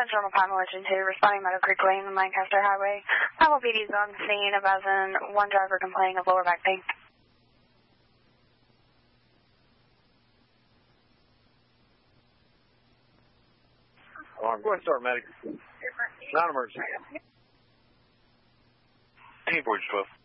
Central Department Legend 2, responding Meadow Creek Lane on Lancaster Highway. Iowa PD is on the scene of as in one driver complaining of lower back pain. Alarm, go ahead and start medic. Non-emergency. 10-12.